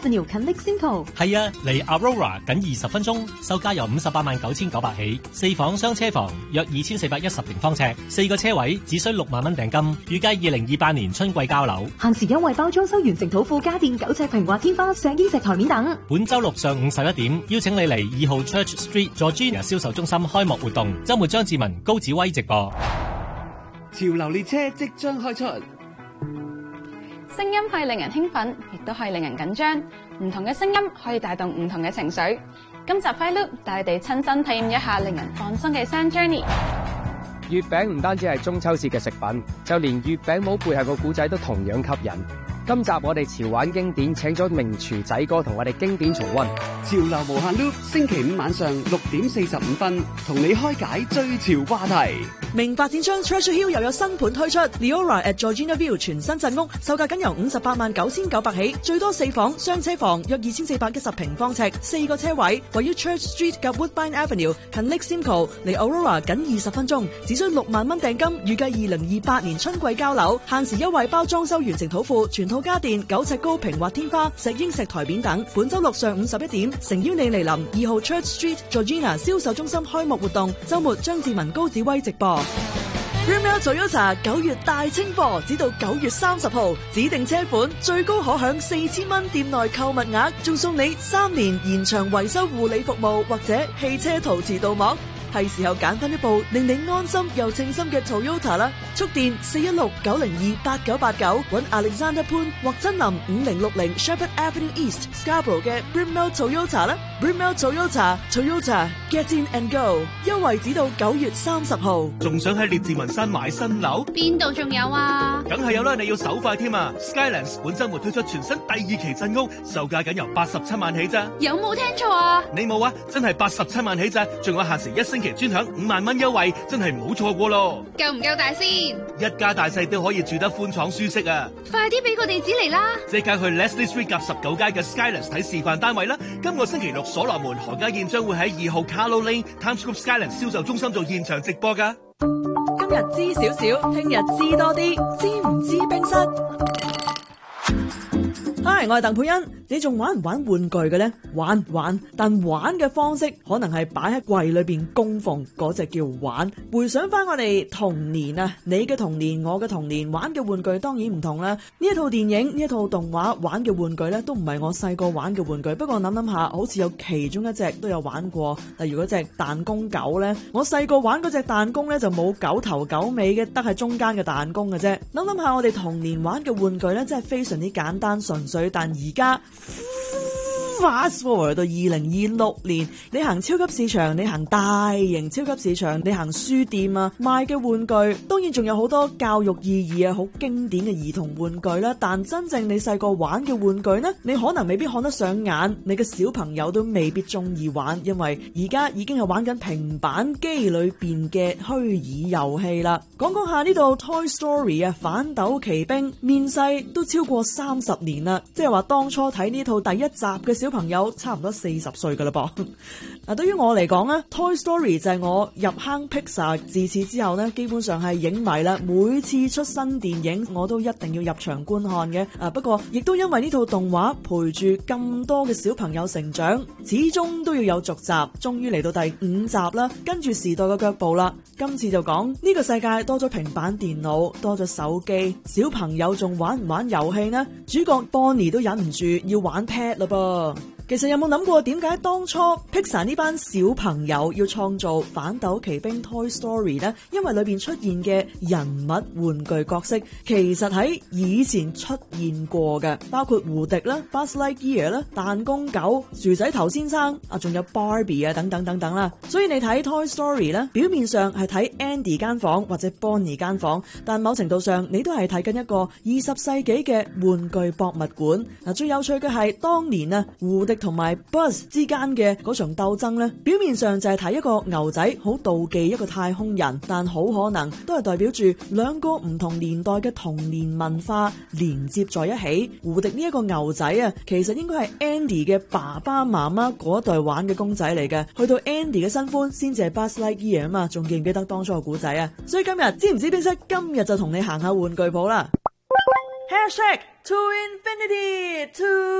Avenue 近 Lake Simcoe。 係啊，嚟 Aurora 僅20分鐘，售價由589900起，4房雙車房，約2410平方尺，4個車位，只需6萬蚊訂金，預計2028年春季交樓。 限時優惠包裝修完成土庫家電9尺平滑天花、石英石台面等。 本周六上午11點，邀請你嚟2號 Church Street Georgina 銷售中心開幕活動，周末張志文、高子威直播。 潮流列車即將開出， 聲音可以令人興奮，亦都可以令人緊張。唔同嘅聲音可以帶動唔同嘅情緒。今集 Fight Loop 帶你哋親身體驗一下令人放鬆嘅 Sound Journey。 月餅唔單止係中秋節嘅食品，就連月餅帽背後個故仔都同樣吸引。今集我哋潮玩經典，請咗名廚仔哥同我哋經典重溫。 潮流無限 loop，星期五晚上6點45分，同你開解最潮話題。 名發展商 Treasure Hill 又有新盤推出 ，Leora at Georgina View 全新鎮屋，售價僅由589900起，最多4房雙車房，約2410平方尺，4個車位，位於 Church Street 及 Woodbine Avenue，近 Lake Simcoe，離 Aurora 僅20分鐘，只需6萬蚊訂金，預計2028年春季交樓，限時優惠包裝修完成土庫，全套家電9尺高平滑天花、石英石台面等。本周六上午11點，誠邀你嚟臨2號 Church Street Georgina 銷售中心開幕活動，周末張志文、高子威直播。Brunel Toyota 9月大清貨，直到9月30號，指定車款最高可享4000蚊店內購物額，仲送你3年延長維修護理服務或者汽車陶瓷鍍膜。係時候揀翻一部令你安心又稱心嘅 Toyota 啦！速電416-902-8989，搵 Alexander 潘或真林5060 Shepherd Avenue East Scarborough 嘅 Brunel Toyota 啦 ！Brunel Toyota Get in and go， 優惠只到9月30號。 仲想喺列治文山買新樓？ 邊度仲有啊？ 梗係有啦！你要手快添啊 ！Skylands 本週末推出全新第2期鎮屋，售價僅由87萬起咋？ 有冇聽錯啊？ 你冇啊！真係87萬起咋？仲有限時1星期專享5萬蚊優惠，真係唔好錯過咯！ 夠唔夠大先？ 一家大細都可以住得寬敞舒適啊！ 快啲俾個地址嚟啦！ 即刻去 Leslie Street 夾19街嘅 Skylands 睇示範單位啦！今個星期六所羅門何家燕將會喺2號 Carlo Lane Times Square Skylands 銷售中心做現場直播噶。 今日知少少，聽日知多啲，知唔知冰室？Hi， 我係鄧佩欣。你仲玩唔玩玩具嘅呢？玩，但玩嘅方式可能係擺喺櫃裏邊供奉，嗰隻叫玩。回想翻我哋童年啊，你嘅童年，我嘅童年，玩嘅玩具當然唔同啦。呢一套電影，呢一套動畫玩嘅玩具呢，都唔係我細個玩嘅玩具。不過諗下，好似有其中一隻都有玩過。例如嗰隻彈弓狗呢，我細個玩嗰隻彈弓呢，就冇狗頭狗尾嘅，得係中間嘅彈弓嘅啫。諗下我哋童年玩嘅玩具呢，真係非常之簡單純粹。但而家fast forward 到2026年，你行超級市場，你行大型超級市場，你行書店啊，賣嘅玩具當然仲有好多教育意義啊，好經典嘅兒童玩具啦。但真正你細個玩嘅玩具呢，你可能未必看得上眼，你嘅小朋友都未必中意玩，因為而家已經係玩緊平板機裏邊嘅虛擬遊戲啦。講下呢度 Toy Story 啊，反斗奇兵面世都超過30年啦，即係話當初睇呢套第1集嘅小朋友差唔多40歲噶啦噃。嗱，對於我嚟講咧 Toy Story 就係我入坑 Pixar， 自此之後呢，基本上係影迷啦，每次出新電影我都一定要入場觀看嘅。不過亦都因為呢套動畫陪住咁多嘅小朋友成長，始終都要有續集，終於嚟到第5集啦，跟住時代嘅腳步啦。今次就講呢個世界多咗平板電腦，多咗手機，小朋友仲玩唔玩遊戲呢？主角 Bonnie 都忍唔住要玩 pad 啦噃。其實有冇諗過點解當初 Pixar 呢班小朋友要創造反斗奇兵 Toy Story 呢？因為裏邊出現嘅人物玩具角色其實喺以前出現過嘅，包括胡迪啦、Buzz Lightyear 啦、彈弓狗、薯仔頭先生啊，仲有 Barbie 啊等等啦。所以你睇 Toy Story 呢，表面上係睇 Andy 間房或者 Bonnie 間房，但某程度上你都係睇緊一個20世紀嘅玩具博物館。嗱，最有趣嘅係當年啊，胡迪同埋 Buzz 之間嘅嗰場鬥爭呢，表面上就係睇一個牛仔好妒忌一個太空人，但好可能都係代表住兩個唔同年代嘅童年文化連接在一起。胡迪呢一個牛仔啊，其實應該係 Andy 嘅爸爸媽媽嗰一代玩嘅公仔嚟嘅，去到 Andy 嘅新歡先至係 Buzz Lightyear 啊嘛，仲記唔記得當初個故仔啊？所以今日知唔知邊識？今日就同你行下玩具鋪啦。#To Infinity To